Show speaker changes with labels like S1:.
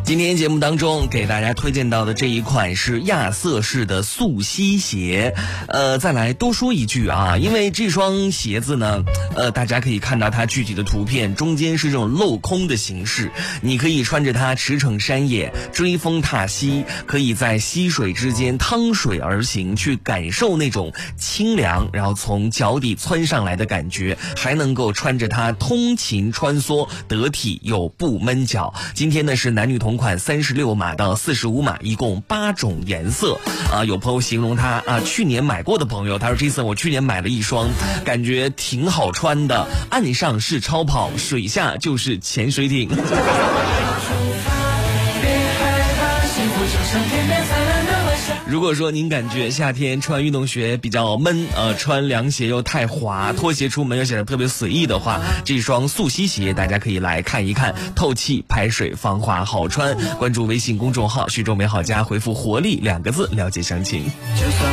S1: 今天节目当中给大家推荐到的这一款是亚瑟士的速吸鞋。再来多说一句啊，因为这双鞋子呢，大家可以看到它具体的图片，中间是这种镂空的形式，你可以穿着它驰骋山野，追风踏溪，可以在溪水之间趟水而行，去感受那种清凉，然后从脚底窜上来的感觉，还能够穿着它通勤穿梭，得体又不闷脚。今天呢是男女同款36码到45码，一共8种颜色啊。有朋友形容他啊，去年买过的朋友，他说Jason，我去年买了一双，感觉挺好穿的，岸上是超跑，水下就是潜水艇。如果说您感觉夏天穿运动鞋比较闷，穿凉鞋又太滑，拖鞋出门又显得特别随意的话，这双速吸鞋大家可以来看一看，透气排水防滑好穿。关注微信公众号徐州美好家，回复活力2个字了解详情。